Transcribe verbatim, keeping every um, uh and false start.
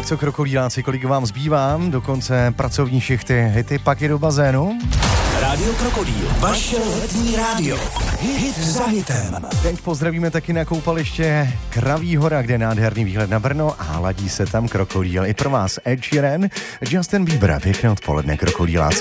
Tak co krokodýláci, kolik vám zbývá do konce pracovní šichty, hity, pak je do bazénu? Rádio Krokodýl, vaše letní rádio. Hit za hitem. Teď pozdravíme taky na koupaliště Kraví hora, kde je nádherný výhled na Brno a ladí se tam krokodýl. I pro vás Ed Sheeran, Justin Bieber, pěkné odpoledne krokodýláci.